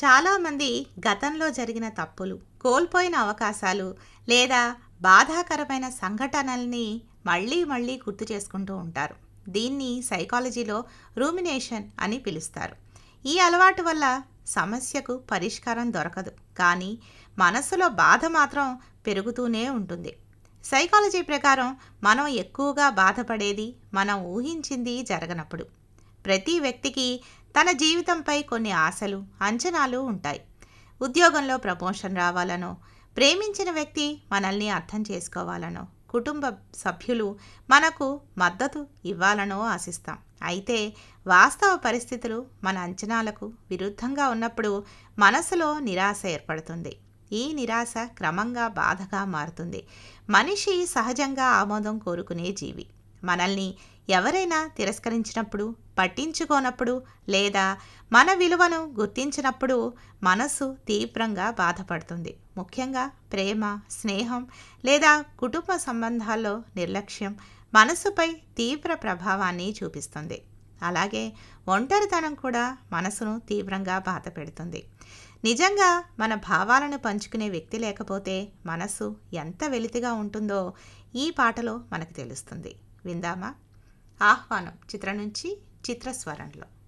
చాలామంది గతంలో జరిగిన తప్పులు, కోల్పోయిన అవకాశాలు లేదా బాధాకరమైన సంఘటనల్ని మళ్ళీ మళ్ళీ గుర్తు చేసుకుంటూ ఉంటారు. దీన్ని సైకాలజీలో రూమినేషన్ అని పిలుస్తారు. ఈ అలవాటు వల్ల సమస్యకు పరిష్కారం దొరకదు, కానీ మనసులో బాధ మాత్రం పెరుగుతూనే ఉంటుంది. సైకాలజీ ప్రకారం మనం ఎక్కువగా బాధపడేది మనం ఊహించింది జరగనప్పుడు. ప్రతి వ్యక్తికి తన జీవితంపై కొన్ని ఆశలు, అంచనాలు ఉంటాయి. ఉద్యోగంలో ప్రమోషన్ రావాలనో, ప్రేమించిన వ్యక్తి మనల్ని అర్థం చేసుకోవాలనో, కుటుంబ సభ్యులు మనకు మద్దతు ఇవ్వాలనో ఆశిస్తాం. అయితే వాస్తవ పరిస్థితులు మన అంచనాలకు విరుద్ధంగా ఉన్నప్పుడు మనసులో నిరాశ ఏర్పడుతుంది. ఈ నిరాశ క్రమంగా బాధగా మారుతుంది. మనిషి సహజంగా ఆమోదం కోరుకునే జీవి. మనల్ని ఎవరైనా తిరస్కరించినప్పుడు, పట్టించుకోనప్పుడు లేదా మన విలువను గుర్తించినప్పుడు మనసు తీవ్రంగా బాధపడుతుంది. ముఖ్యంగా ప్రేమ, స్నేహం లేదా కుటుంబ సంబంధాల్లో నిర్లక్ష్యం మనసుపై తీవ్ర ప్రభావాన్ని చూపిస్తుంది. అలాగే ఒంటరితనం కూడా మనసును తీవ్రంగా బాధ పెడుతుంది. నిజంగా మన భావాలను పంచుకునే వ్యక్తి లేకపోతే మనసు ఎంత వెలితిగా ఉంటుందో ఈ పాటలో మనకు తెలుస్తుంది. విందామా? ఆహ్వానం చిత్రం నుంచి చిత్రస్వరంలో.